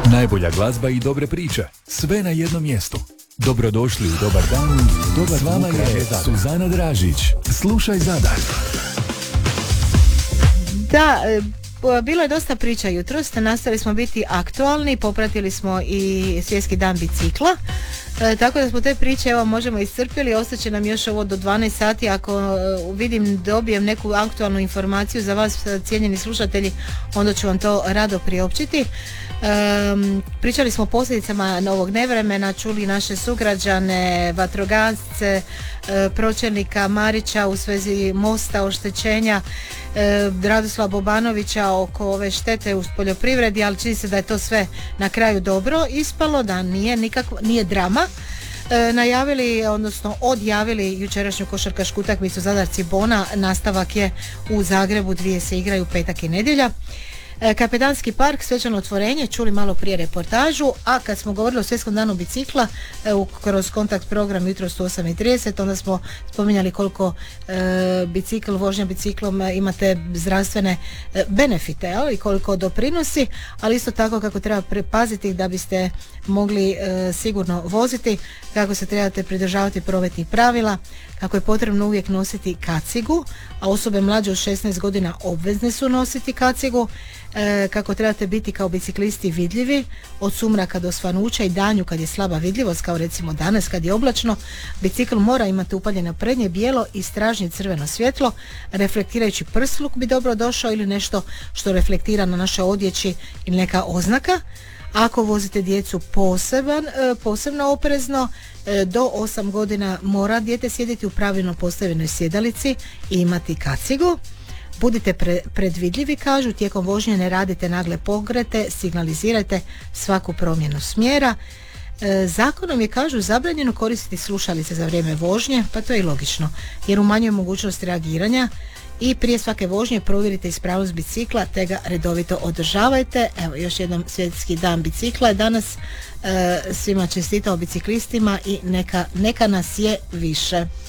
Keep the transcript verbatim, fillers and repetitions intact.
Najbolja glazba i dobre priče, sve na jednom mjestu. Dobrodošli u Dobar dan, dobar s vama je Suzana Dražić. Slušaj Zadar. Da, bilo je dosta priča jutros, nastavili smo biti aktualni, popratili smo i Svjetski dan bicikla. E, tako da smo te priče evo možemo iscrpili, ostaće nam još ovo do dvanaest sati, ako e, vidim dobijem neku aktualnu informaciju za vas cijenjeni slušatelji, onda ću vam to rado priopćiti. E, pričali smo o posljedicama novog nevremena, čuli naše sugrađane, vatrogasce, e, pročelnika Marića u svezi mosta, oštećenja, e, Radoslava Bobanovića oko ove štete u poljoprivredi, ali čini se da je to sve na kraju dobro ispalo, da nije nikakva, nije drama. E, najavili, odnosno odjavili jučerašnju košarkašku utakmicu Zadarci Bona, nastavak je u Zagrebu, dvije se igraju petak i nedjelja. E, Kapetanski park, svečano otvorenje, čuli malo prije reportažu, a kad smo govorili o Svjetskom danu bicikla e, u, kroz kontakt program jutros u osam i trideset, onda smo spominjali koliko e, bicikl, vožnja biciklom e, imate zdravstvene e, benefite, jel, i koliko doprinosi, ali isto tako kako treba prepaziti da biste mogli e, sigurno voziti, kako se trebate pridržavati prometnih pravila, kako je potrebno uvijek nositi kacigu, a osobe mlađe od šesnaest godina obvezne su nositi kacigu, e, kako trebate biti kao biciklisti vidljivi od sumraka do svanuća i danju kad je slaba vidljivost, kao recimo danas kad je oblačno. Bicikl mora imati upaljeno prednje bijelo i stražnje crveno svjetlo, reflektirajući prsluk bi dobro došao ili nešto što reflektira na naše odjeći ili neka oznaka. Ako vozite djecu poseban, posebno oprezno, do osam godina mora dijete sjediti u pravilno postavljenoj sjedalici i imati kacigu. Budite pre, predvidljivi, kažu, tijekom vožnje ne radite nagle pogrete, signalizirajte svaku promjenu smjera. E, zakonom je, kažu, zabranjeno koristiti slušalice za vrijeme vožnje, pa to je i logično, jer umanjuje mogućnost reagiranja. I prije svake vožnje provjerite ispravnost bicikla te ga redovito održavajte. Evo, još jednom Svjetski dan bicikla je danas. E, svima čestitao biciklistima i neka, neka nas je više.